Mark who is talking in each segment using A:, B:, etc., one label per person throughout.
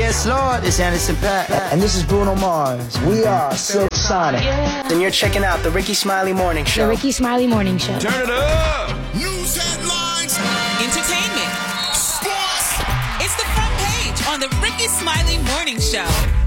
A: Yes, Lord, it's Anderson .Paak.
B: And this is Bruno Mars. We are Silk Sonic.
A: And you're checking out the Ricky Smiley Morning Show.
C: The Ricky Smiley Morning Show.
D: Turn it up!
E: News headlines.
F: Entertainment. Sports. It's the front page on the Ricky Smiley Morning Show.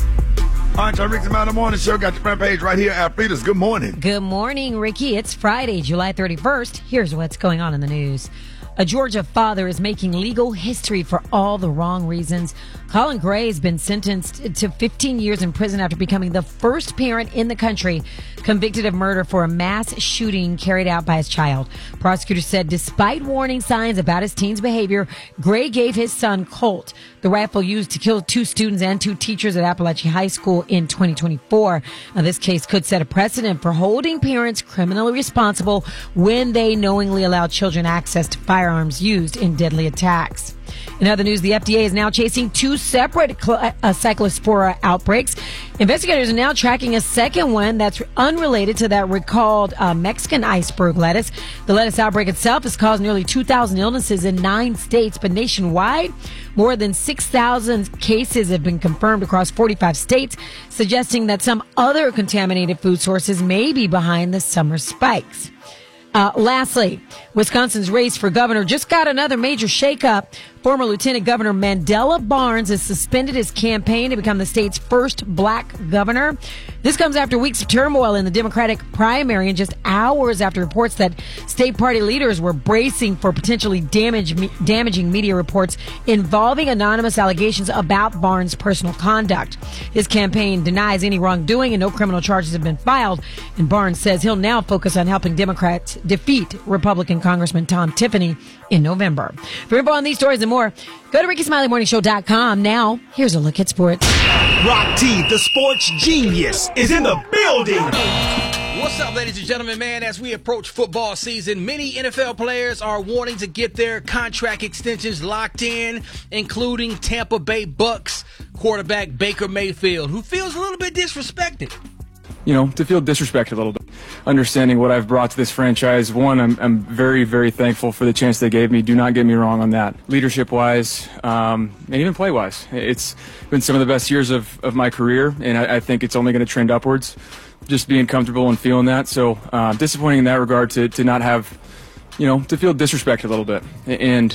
D: All right, y'all, Ricky Smiley Morning Show. Got your front page right here. Alfreda's, good morning.
G: Good morning, Ricky. It's Friday, July 31st. Here's what's going on in the news. A Georgia father is making legal history for all the wrong reasons. Colin Gray has been sentenced to 15 years in prison after becoming the first parent in the country convicted of murder for a mass shooting carried out by his child. Prosecutors said despite warning signs about his teen's behavior, Gray gave his son Colt the rifle used to kill 2 students and 2 teachers at Appalachian High School in 2024. Now, this case could set a precedent for holding parents criminally responsible when they knowingly allow children access to firearms used in deadly attacks. In other news, the FDA is now chasing 2 separate cyclospora outbreaks. Investigators are now tracking a second one that's unrelated to that recalled Mexican iceberg lettuce. The lettuce outbreak itself has caused nearly 2,000 illnesses in 9 states, but nationwide, more than 6,000 cases have been confirmed across 45 states, suggesting that some other contaminated food sources may be behind the summer spikes. Lastly, Wisconsin's race for governor just got another major shakeup. Former Lieutenant Governor Mandela Barnes has suspended his campaign to become the state's first black governor. This comes after weeks of turmoil in the Democratic primary and just hours after reports that state party leaders were bracing for potentially damaging media reports involving anonymous allegations about Barnes' personal conduct. His campaign denies any wrongdoing and no criminal charges have been filed. And Barnes says he'll now focus on helping Democrats defeat Republican Congressman Tom Tiffany in November. For info on these stories and more, go to RickySmileyMorningShow.com. Now, here's a look at sports.
E: Rock T, the sports genius, is in the building.
H: What's up, ladies and gentlemen, man? As we approach football season, many NFL players are wanting to get their contract extensions locked in, including Tampa Bay Bucks quarterback Baker Mayfield, who feels a little bit disrespected.
I: You know, to feel disrespected a little bit. Understanding what I've brought to this franchise, one, I'm very, very thankful for the chance they gave me. Do not get me wrong on that. Leadership-wise, and even play-wise. It's been some of the best years of my career, and I think it's only going to trend upwards, just being comfortable and feeling that. So disappointing in that regard to not have, you know, to feel disrespected a little bit. And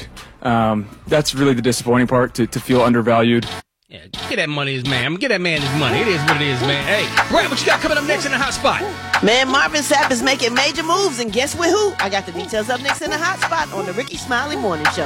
I: that's really the disappointing part, to feel undervalued.
H: Yeah, get that money, man. Get that man his money. It is what it is, man. Hey, Brad, what you got coming up next in the hot spot?
J: Man, Marvin Sapp is making major moves, and guess with who? I got the details up next in the hot spot on the Ricky Smiley Morning Show.